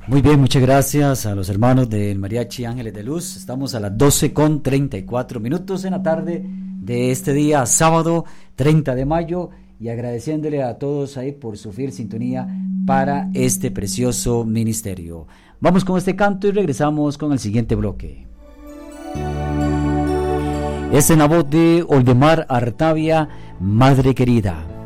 Muy bien, muchas gracias a los hermanos del Mariachi Ángeles de Luz. Estamos a las 12:34 en la tarde de este día, sábado 30 de mayo, y agradeciéndole a todos ahí por su fiel sintonía para este precioso ministerio. Vamos con este canto y regresamos con el siguiente bloque. Es en la voz de Oldemar Artavia, Madre Querida.